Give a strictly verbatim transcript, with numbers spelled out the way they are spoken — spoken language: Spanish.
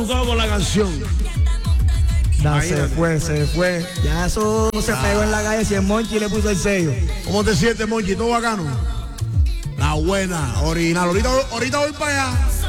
ofuscado por la canción. No, se fue, se fue. Ya eso se Ah. pegó en la calle. Si el Monchi le puso el sello. ¿Cómo te sientes, Monchi? ¿Todo bacano? La buena, original. Ahorita, ahorita voy para allá.